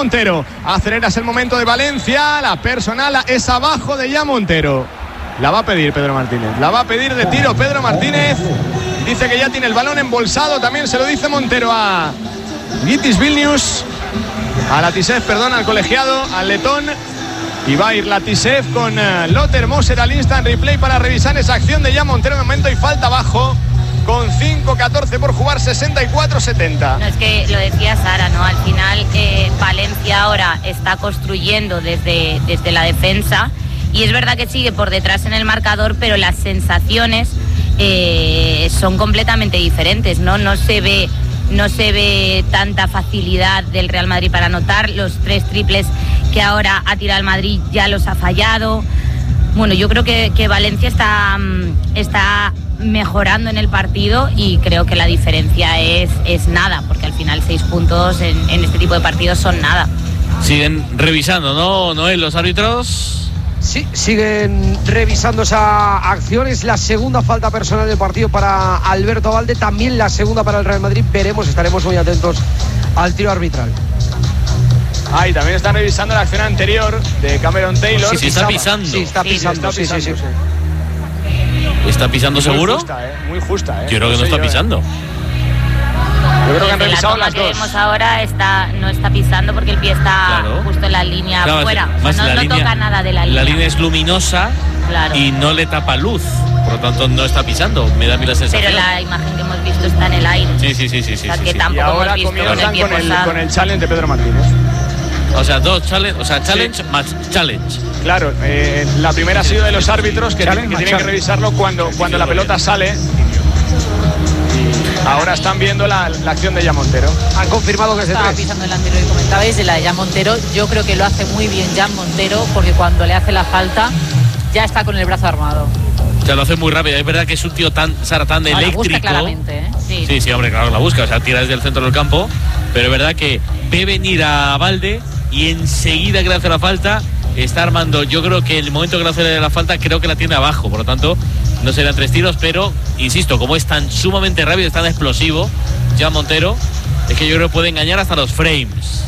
Montero. Acelera, es el momento de Valencia. La personal es abajo de Jan Montero. La va a pedir Pedro Martínez. La va a pedir de tiro Pedro Martínez. Dice que ya tiene el balón embolsado. También se lo dice Montero a Gytis Vilnius. A Latisev, perdón, al colegiado, al letón. Y va a ir Latisev con Lothar Moser al instant replay para revisar esa acción de Jan Montero. De momento y falta abajo. Con 5-14 por jugar, 64-70. No, es que lo decía Sara, ¿no? Al final Valencia ahora está construyendo desde la defensa. Y es verdad que sigue por detrás en el marcador, pero las sensaciones son completamente diferentes, ¿no? No se ve tanta facilidad del Real Madrid para anotar. Los 3 triples que ahora ha tirado el Madrid ya los ha fallado. Bueno, yo creo que Valencia está mejorando en el partido y creo que la diferencia es nada, porque al final 6 puntos en este tipo de partidos son nada. Siguen revisando, ¿no, Noel, los árbitros? Sí, siguen revisando esa acción. Es la segunda falta personal del partido para Alberto Abalde, también la segunda para el Real Madrid. Estaremos muy atentos al tiro arbitral. Y también están revisando la acción anterior de Cameron Taylor. Sí, está pisando. Sí, está pisando. Sí. ¿Está pisando seguro? Muy justa. Yo creo que no está pisando. Yo creo que han revisado las dos. La que vemos ahora no está pisando porque el pie está justo en la línea fuera. No toca nada de la línea. La línea es luminosa y no le tapa luz. Por lo tanto, no está pisando. Me da a mí la sensación. Pero la imagen que hemos visto está en el aire. Sí. O sea, que tampoco y ahora hemos visto comienzan con el challenge de Pedro Martínez. O sea, challenge más challenge. Claro, la primera ha sido de los árbitros que tienen que revisarlo cuando la pelota sale. Ahora están viendo la acción de Jan Montero. Han confirmado que es de 3. Estaba pisando el anterior que comentabais de la de Jan Montero. Yo creo que lo hace muy bien Jan Montero, porque cuando le hace la falta ya está con el brazo armado. O sea, lo hace muy rápido. Es verdad que es un tío tan eléctrico. La busca claramente, ¿eh? Sí, hombre, claro, la busca. O sea, tira desde el centro del campo. Pero es verdad que ve venir a Abalde y enseguida que le hace la falta está armando. Yo creo que el momento que le hace la falta creo que la tiene abajo. Por lo tanto, no serían 3 tiros, pero insisto, como es tan sumamente rápido, es tan explosivo Jan Montero, es que yo creo que puede engañar hasta los frames.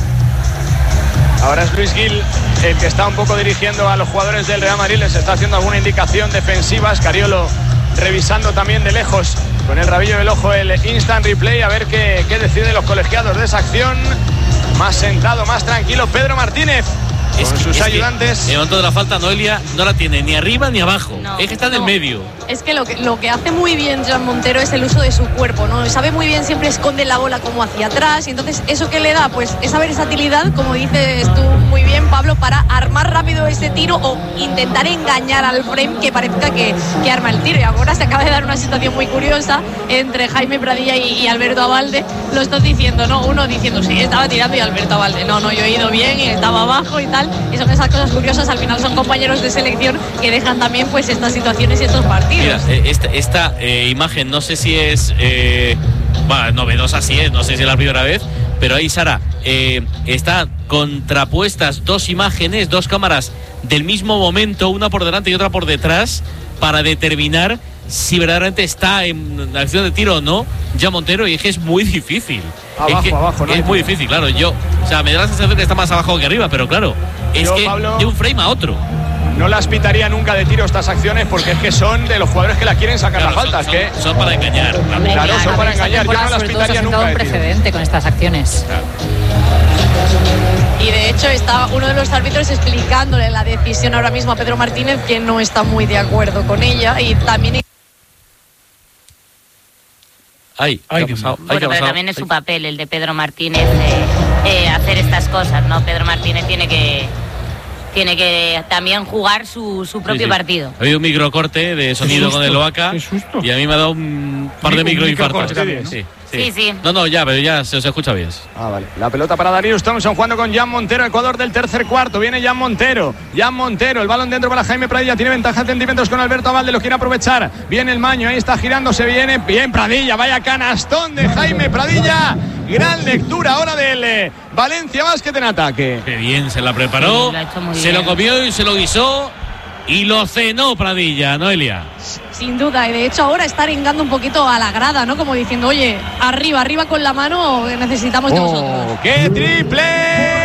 Ahora es Luis Gil el que está un poco dirigiendo a los jugadores del Real Madrid. Les está haciendo alguna indicación defensiva. Scariolo revisando también de lejos con el rabillo del ojo el instant replay, a ver qué deciden los colegiados de esa acción. Más sentado, más tranquilo Pedro Martínez con sus ayudantes. En el momento de la falta, Noelia no la tiene ni arriba ni abajo. No, es que está en el medio. Es que lo que hace muy bien Jan Montero es el uso de su cuerpo, ¿no? Sabe muy bien, siempre esconde la bola como hacia atrás, y entonces eso que le da, pues esa versatilidad, como dices tú muy bien, Pablo, para armar rápido ese tiro o intentar engañar al frame que parezca que arma el tiro. Y ahora se acaba de dar una situación muy curiosa entre Jaime Pradilla y Alberto Abalde. Lo estás diciendo, ¿no? Uno diciendo, sí, estaba tirando, y Alberto Abalde, no, yo he ido bien y estaba abajo y tal. Y son esas cosas curiosas, al final son compañeros de selección que dejan también pues estas situaciones y estos partidos. Mira, esta imagen no sé si es novedosa, sí es, no sé si es la primera vez, pero ahí, Sara, está contrapuestas 2 imágenes, 2 cámaras del mismo momento, una por delante y otra por detrás, para determinar si verdaderamente está en la acción de tiro o no Jan Montero, y es que es muy difícil. Abajo, ¿no? Es muy difícil, claro. Me da la sensación que está más abajo que arriba, pero claro, es que Pablo, de un frame a otro. No las pitaría nunca de tiro estas acciones, porque es que son de los jugadores que la quieren sacar la falta. Son para engañar. Claro, son para engañar. Yo no las pitaría nunca. Un precedente con estas acciones. Claro. Y de hecho está uno de los árbitros explicándole la decisión ahora mismo a Pedro Martínez, que no está muy de acuerdo con ella, y también... Pero también es su papel el de Pedro Martínez hacer estas cosas, ¿no? Pedro Martínez tiene que también jugar su propio partido. Ha habido un microcorte de sonido con el Loaca y a mí me ha dado un par de microinfartos. Sí. No, ya, pero ya se os escucha bien. Vale. La pelota para Darius Thompson jugando con Jan Montero, Ecuador del tercer cuarto. Viene Jan Montero, el balón dentro para Jaime Pradilla. Tiene ventaja de centímetros con Alberto Abalde, lo quiere aprovechar. Viene el Maño, ahí está girándose, viene bien Pradilla. Vaya canastón de Jaime Pradilla. Gran lectura ahora del Valencia Basket en ataque. Qué bien, se la preparó, se lo comió y se lo guisó. Y lo cenó Pradilla, Noelia. Sin duda, y de hecho ahora está arengando un poquito a la grada, ¿no? Como diciendo, oye, arriba con la mano, necesitamos de vosotros. ¡Qué triple!